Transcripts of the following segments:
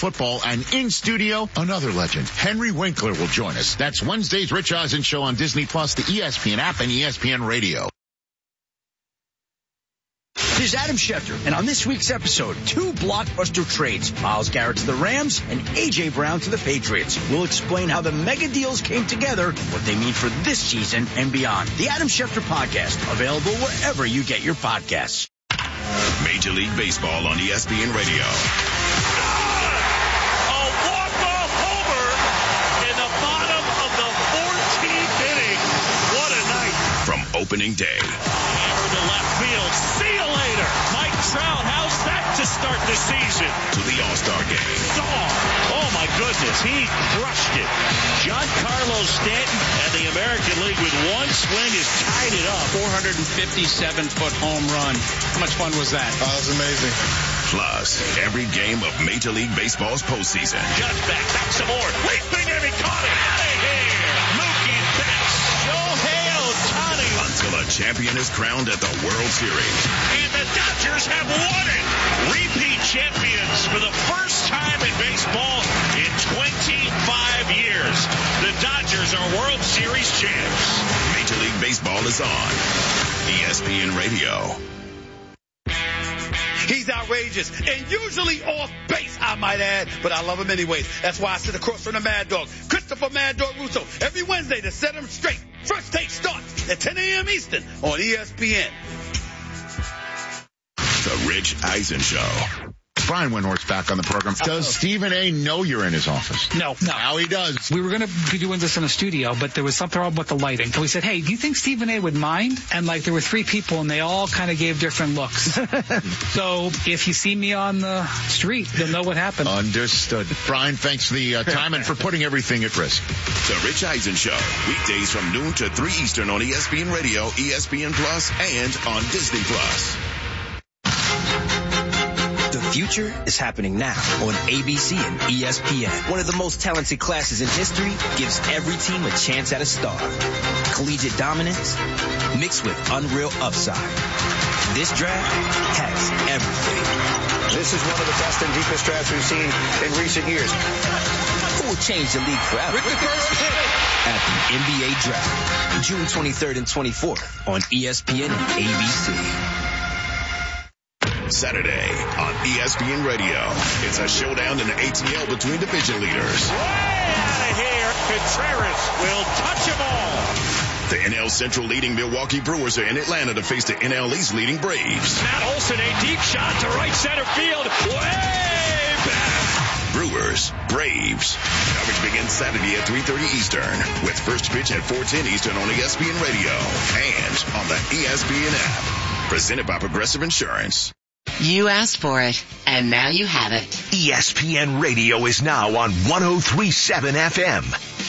football. And in studio, another legend, Henry Winkler, will join us. That's Wednesday's Rich Eisen Show on Disney Plus, the ESPN app, and ESPN Radio. This is Adam Schefter, and on this week's episode, 2 blockbuster trades. Myles Garrett to the Rams and A.J. Brown to the Patriots. We'll explain how the mega deals came together, what they mean for this season and beyond. The Adam Schefter Podcast, available wherever you get your podcasts. Major League Baseball on ESPN Radio. A walk-off homer in the bottom of the 14th inning. What a night. From opening day. Hammer to left field. See you later. Mike Trout, how's that to start the season? To the All-Star game. Oh my goodness, he crushed it. Giancarlo Stanton and the American League with one swing has tied it up. 457-foot home run. How much fun was that? Oh, that was amazing. Plus, every game of Major League Baseball's postseason. Just back some more. Leaping and he caught it. Out of here. Mookie Betts. Shohei Ohtani. Until a champion is crowned at the World Series. And the Dodgers have won it. Repeat champions for the first time in baseball in 25 years. The Dodgers are World Series champs. Major League Baseball is on ESPN Radio. He's outrageous and usually off base, I might add, but I love him anyways. That's why I sit across from the Mad Dog, Christopher Mad Dog Russo, every Wednesday to set him straight. First Take starts at 10 a.m. Eastern on ESPN. The Rich Eisen Show. Brian Windhorst back on the program. Does Stephen A. know you're in his office? No. Now he does. We were going to be doing this in a studio, but there was something wrong with the lighting. So we said, hey, do you think Stephen A. would mind? And there were 3 people, and they all kind of gave different looks. So if you see me on the street, you'll know what happened. Understood. Brian, thanks for the time and for putting everything at risk. The Rich Eisen Show. Weekdays from noon to 3 Eastern on ESPN Radio, ESPN Plus, and on Disney Plus. The future is happening now on ABC and ESPN. One of the most talented classes in history gives every team a chance at a star. Collegiate dominance mixed with unreal upside. This draft has everything. This is one of the best and deepest drafts we've seen in recent years. Who will change the league forever? At the NBA Draft, June 23rd and 24th on ESPN and ABC. Saturday on ESPN Radio. It's a showdown in the ATL between division leaders. Way out of here. Contreras will touch them all. The NL Central leading Milwaukee Brewers are in Atlanta to face the NL East leading Braves. Matt Olson, a deep shot to right center field. Way back. Brewers, Braves. Coverage begins Saturday at 3:30 Eastern with first pitch at 4:10 Eastern on ESPN Radio and on the ESPN app. Presented by Progressive Insurance. You asked for it, and now you have it. ESPN Radio is now on 103.7 FM.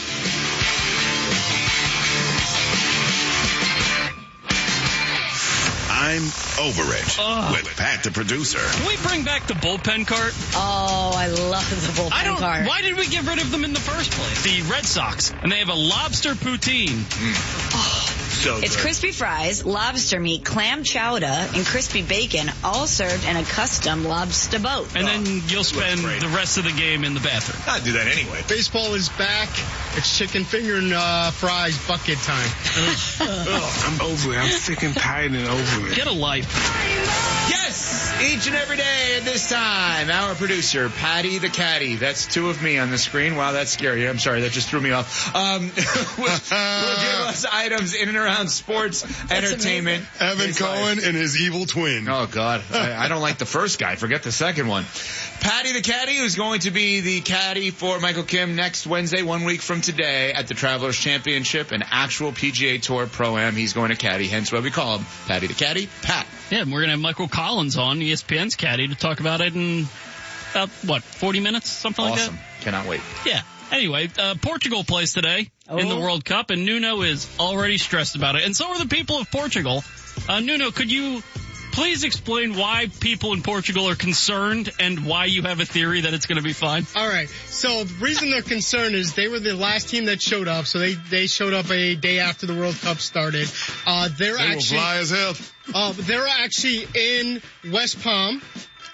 I'm over it with Pat, the producer. Can we bring back the bullpen cart? Oh, I love the bullpen cart. Why did we get rid of them in the first place? The Red Sox, and they have a lobster poutine. It's crispy fries, lobster meat, clam chowder, and crispy bacon, all served in a custom lobster boat. And then you'll spend the rest of the game in the bathroom. I'd do that anyway. Baseball is back. It's chicken finger and fries bucket time. I'm over it. I'm sick and tired and over it. Get a life. Yes, each and every day at this time, our producer, Patty the Caddy. That's 2 of me on the screen. Wow, that's scary. I'm sorry, that just threw me off. Will give us items in and around sports, entertainment. Evan Cohen and his evil twin. Oh, God. I don't like the first guy. Forget the second one. Patty the Caddy, who's going to be the caddy for Michael Kim next Wednesday, 1 week from today, at the Travelers Championship, an actual PGA Tour Pro-Am. He's going to caddy, hence why we call him Patty the Caddy. Pat. Yeah, and we're going to have Michael Collins on, ESPN's caddy, to talk about it in about, 40 minutes? Something like that? Awesome. Cannot wait. Yeah. Anyway, Portugal plays today in the World Cup, and Nuno is already stressed about it. And so are the people of Portugal. Nuno, could you please explain why people in Portugal are concerned and why you have a theory that it's going to be fine? All right. So the reason they're concerned is they were the last team that showed up. So they showed up a day after the World Cup started. They will fly as hell. They're actually in West Palm.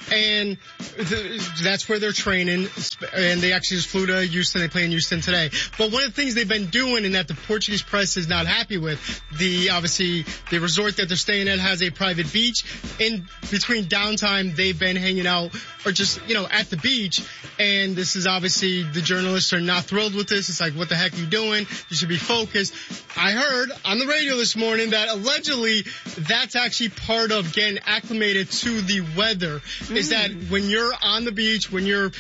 and that's where they're training. And they actually just flew to Houston. They play in Houston today. But one of the things they've been doing, and that the Portuguese press is not happy with, obviously the resort that they're staying at has a private beach. In between downtime, they've been hanging out or just, at the beach. And this is obviously, the journalists are not thrilled with this. It's like, what the heck are you doing? You should be focused. I heard on the radio this morning that allegedly that's actually part of getting acclimated to the weather. Is that when you're on the beach, when you're,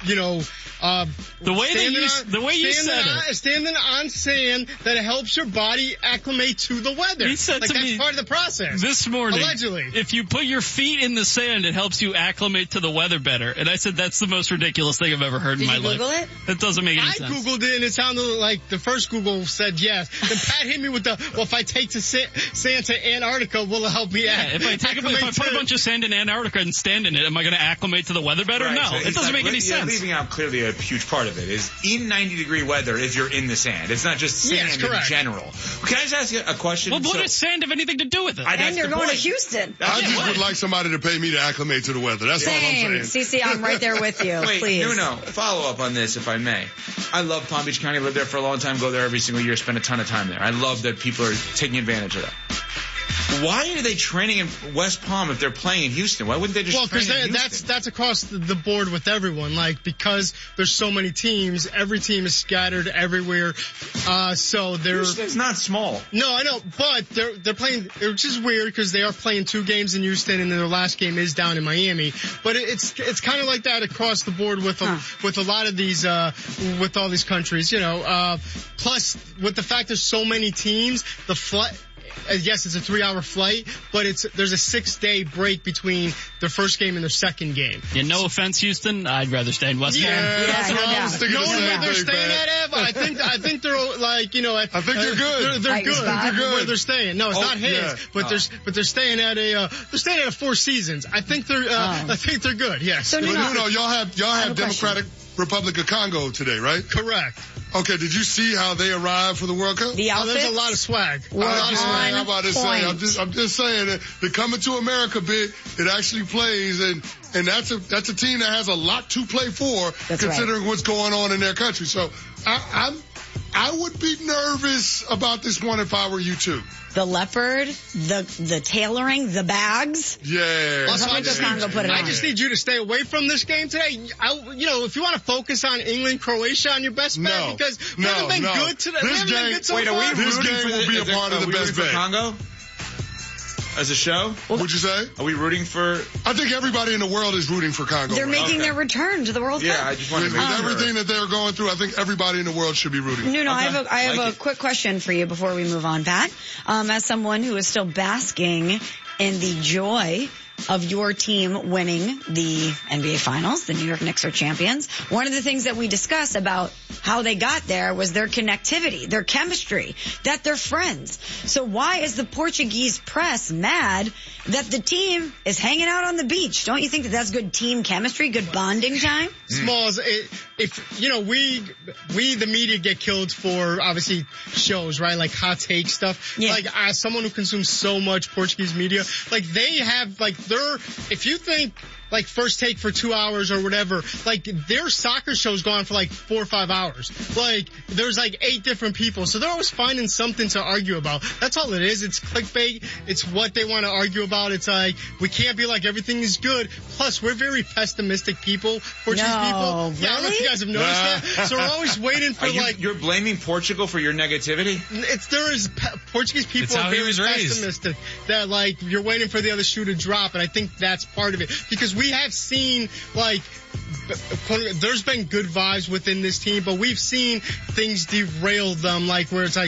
standing on sand, that it helps your body acclimate to the weather. He said like to that's me part of the process. This morning, allegedly, if you put your feet in the sand, it helps you acclimate to the weather better. And I said that's the most ridiculous thing I've ever heard in my life. Did you Google it? That doesn't make any sense. I Googled it and it sounded like the first Google said yes. Then Pat hit me with if I take sand to Antarctica, will it help me if I put a bunch of sand in Antarctica and stand in it, am I going to acclimate to the weather better? Right, No, so it doesn't make any sense. You're leaving out clearly a huge part of it is in 90-degree weather if you're in the sand. It's not just sand in general. Can I just ask you a question? Well, what does sand have anything to do with it? And you're going to Houston. I just would like somebody to pay me to acclimate to the weather. That's all I'm saying. CC, I'm right there with you. Wait, please. No. Follow up on this, if I may. I love Palm Beach County. Lived there for a long time. Go there every single year. Spend a ton of time there. I love that people are taking advantage of that. Why are they training in West Palm if they're playing in Houston? Why wouldn't they just train in Houston? That's across the board with everyone. Because there's so many teams, every team is scattered everywhere. So Houston's not small. No, I know, but they're playing, which is weird because they are playing 2 games in Houston and then their last game is down in Miami. But it's kind of like that across the board with a lot of these, with all these countries, plus with the fact there's so many teams, the flight. Yes, it's a 3-hour flight, but there's a 6-day break between their first game and their second game. Yeah, no offense, Houston. I'd rather stay in West Palm. That's what I was thinking. Where they're staying at, Ev. I think they're I think they're good. They're good. They're good where they're staying. No, it's not his, but they're staying at a Four Seasons. I think they're good. Yes. So y'all have Democratic Republic of Congo today, right? Correct. Okay, did you see how they arrived for the World Cup? The outfits? There's a lot of swag. I'm about to say, I'm just saying that the Coming to America bit, it actually plays, and that's a team that has a lot to play for, considering what's going on in their country. So I would be nervous about this one if I were you too. The leopard, the tailoring, the bags. Yeah. I just need you to stay away from this game today. If you want to focus on England, Croatia on your best bet, because we haven't been good today. This game will be a part of the best bet. Congo? As a show? What'd you say? Are we rooting for? I think everybody in the world is rooting for Congo. They're making their return to the World Cup. Yeah, I just wanted to make sure. With everything that they're going through, I think everybody in the world should be rooting. No, I have a quick question for you before we move on, Pat. As someone who is still basking in the joy of your team winning the NBA Finals, the New York Knicks are champions. One of the things that we discussed about how they got there was their connectivity, their chemistry, that they're friends. So why is the Portuguese press mad that the team is hanging out on the beach? Don't you think that that's good team chemistry, good bonding time? Smalls, we the media get killed for obviously shows, right? Like hot take stuff. Yeah. Like as someone who consumes so much Portuguese media, like they have if you think like First Take for 2 hours or whatever, like their soccer shows go on for like 4 or 5 hours. Like there's like 8 different people, so they're always finding something to argue about. That's all it is. It's clickbait. It's what they want to argue about. It's like we can't be like everything is good. Plus, we're very pessimistic people, Portuguese people. Really? Yeah, I don't know if you guys have noticed that. So we're always waiting for you're blaming Portugal for your negativity? Portuguese people are very pessimistic. That like you're waiting for the other shoe to drop, and I think that's part of it because we have seen there's been good vibes within this team, but we've seen things derail them, like where it's like,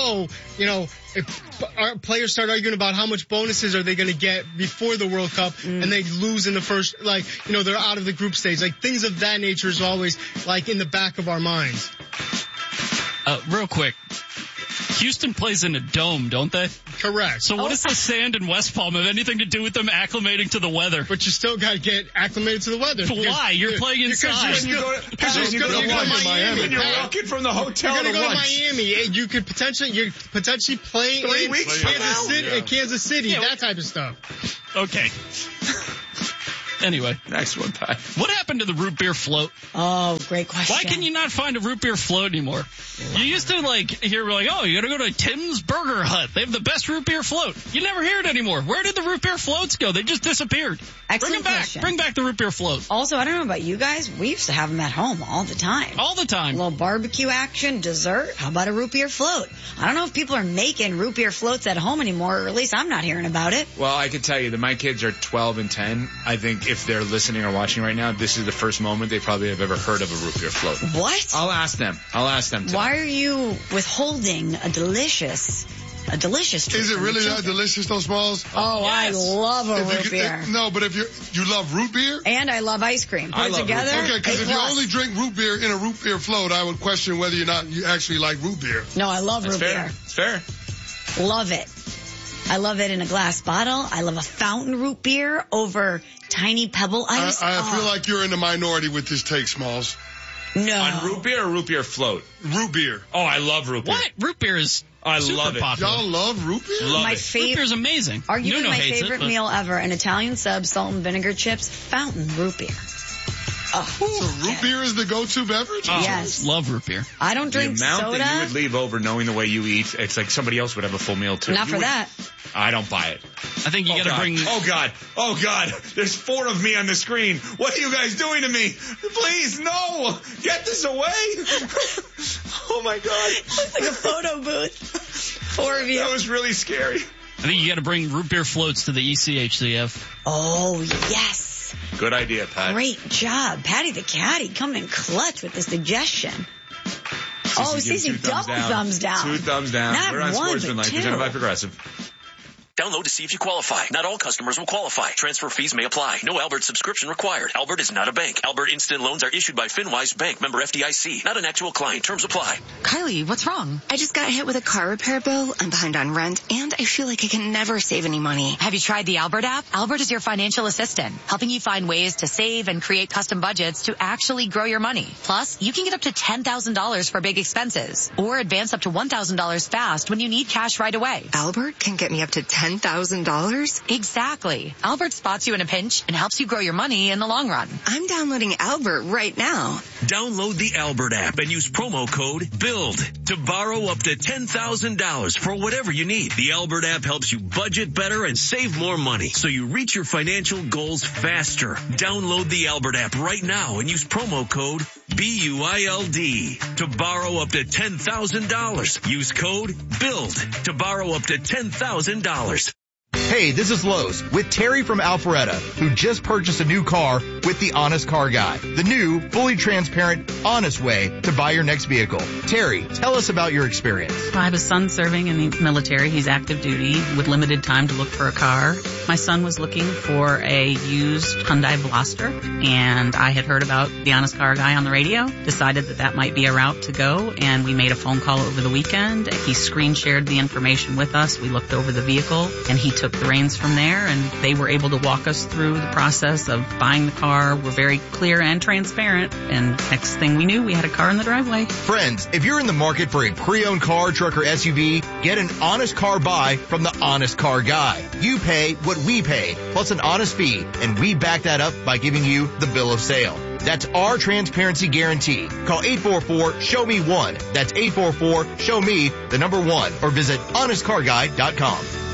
if our players start arguing about how much bonuses are they going to get before the World Cup and they lose in the first, they're out of the group stage. Like things of that nature is always like in the back of our minds. Real quick. Houston plays in a dome, don't they? Correct. So what does the sand in West Palm have anything to do with them acclimating to the weather? But you still got to get acclimated to the weather. Why? You're playing inside. Because you're going to Miami. You're walking from the hotel to lunch. You're going to go to Miami. You could potentially play 3 weeks in Kansas City, that type of stuff. Okay. Anyway. Next one, Pat. What happened to the root beer float? Oh, great question. Why can you not find a root beer float anymore? You used to hear you gotta go to Tim's Burger Hut. They have the best root beer float. You never hear it anymore. Where did the root beer floats go? They just disappeared. Excellent Bring them back. question. Bring back the root beer float. Also, I don't know about you guys. We used to have them at home all the time. All the time. A little barbecue action, dessert. How about a root beer float? I don't know if people are making root beer floats at home anymore, or at least I'm not hearing about it. Well, I can tell you that my kids are 12 and 10. I think if they're listening or watching right now, this is the first moment they probably have ever heard of a root beer float. What? I'll ask them. Tonight. Why are you withholding a delicious treat? Is it really that delicious, though, Smalls? Oh, yes. I love a root beer. No, but if you love root beer? And I love ice cream. Put it together. Okay, because if you only drink root beer in a root beer float, I would question whether or not you actually like root beer. No, I love root beer. It's fair. Love it. I love it in a glass bottle. I love a fountain root beer over tiny pebble ice. I feel like you're in the minority with this take, Smalls. No. On root beer or root beer float? Root beer. Oh, I love root beer. What? Root beer is love it. popular. Y'all love root beer? Love it. Root beer is amazing. Arguably Nuno my hates favorite it, meal ever, an Italian sub, salt and vinegar chips, fountain root beer. Oh, so root beer is the go-to beverage? Oh, yes. Love root beer. I don't drink the amount soda. that you would leave over knowing the way you eat, it's like somebody else would have a full meal too. Not for that. I don't buy it. I think you gotta bring... Oh God. There's 4 of me on the screen. What are you guys doing to me? Please, no. Get this away. Oh my God. It's like a photo booth. 4 of you. That was really scary. I think you gotta bring root beer floats to the ECHCF. Oh, yes. Good idea, Pat. Great job. Patty the Caddy coming in clutch with the suggestion. Cece, double thumbs down. 2 thumbs down. Not We're on one, Sportsmanlike, but 2. presented by Progressive. Download to see if you qualify. Not all customers will qualify. Transfer fees may apply. No Albert subscription required. Albert is not a bank. Albert Instant Loans are issued by FinWise Bank, member FDIC. Not an actual client. Terms apply. Kylie, what's wrong? I just got hit with a car repair bill. I'm behind on rent, and I feel like I can never save any money. Have you tried the Albert app? Albert is your financial assistant, helping you find ways to save and create custom budgets to actually grow your money. Plus, you can get up to $10,000 for big expenses, or advance up to $1,000 fast when you need cash right away. Albert can get me up to $10,000? Exactly. Albert spots you in a pinch and helps you grow your money in the long run. I'm downloading Albert right now. Download the Albert app and use promo code BUILD to borrow up to $10,000 for whatever you need. The Albert app helps you budget better and save more money so you reach your financial goals faster. Download the Albert app right now and use promo code BUILD to borrow up to $10,000. Use code BUILD to borrow up to $10,000. Hey, this is Lowe's with Terry from Alpharetta, who just purchased a new car with the Honest Car Guy, the new, fully transparent, honest way to buy your next vehicle. Terry, tell us about your experience. I have a son serving in the military. He's active duty with limited time to look for a car. My son was looking for a used Hyundai Veloster, and I had heard about the Honest Car Guy on the radio, decided that might be a route to go, and we made a phone call over the weekend. He screen shared the information with us. We looked over the vehicle, and he took the reins from there, and they were able to walk us through the process of buying the car. We're very clear and transparent, and next thing we knew, we had a car in the driveway. Friends, if you're in the market for a pre-owned car, truck, or SUV, get an honest car buy from the Honest Car Guy. You pay what we pay, plus an honest fee, and we back that up by giving you the bill of sale. That's our transparency guarantee. Call 844-SHOW-ME-1. That's 844-SHOW-ME, the number 1, or visit honestcarguy.com.